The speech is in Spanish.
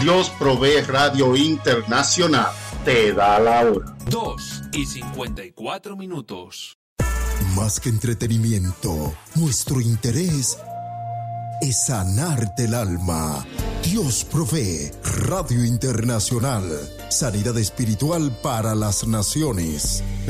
Dios Provee Radio Internacional te da la hora. 2:54. Más que entretenimiento, nuestro interés es sanarte el alma. Dios Provee Radio Internacional. Sanidad espiritual para las naciones.